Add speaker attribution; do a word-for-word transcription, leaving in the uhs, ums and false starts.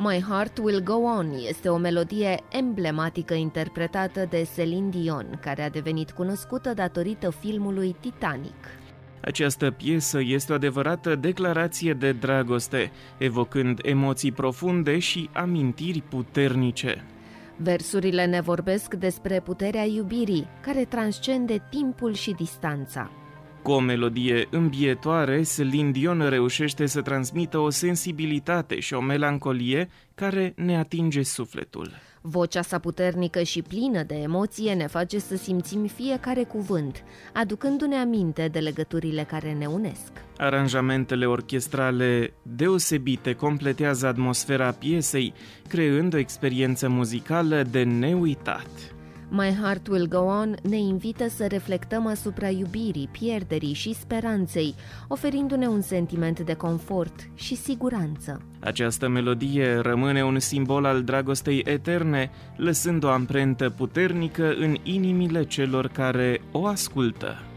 Speaker 1: My Heart Will Go On este o melodie emblematică interpretată de Celine Dion, care a devenit cunoscută datorită filmului Titanic.
Speaker 2: Această piesă este o adevărată declarație de dragoste, evocând emoții profunde și amintiri puternice.
Speaker 1: Versurile ne vorbesc despre puterea iubirii, care transcende timpul și distanța.
Speaker 2: Cu o melodie îmbietoare, Celine Dion reușește să transmită o sensibilitate și o melancolie care ne atinge sufletul.
Speaker 1: Vocea sa puternică și plină de emoție ne face să simțim fiecare cuvânt, aducându-ne aminte de legăturile care ne unesc.
Speaker 2: Aranjamentele orchestrale deosebite completează atmosfera piesei, creând o experiență muzicală de neuitat.
Speaker 1: My Heart Will Go On ne invită să reflectăm asupra iubirii, pierderii și speranței, oferindu-ne un sentiment de confort și siguranță.
Speaker 2: Această melodie rămâne un simbol al dragostei eterne, lăsând o amprentă puternică în inimile celor care o ascultă.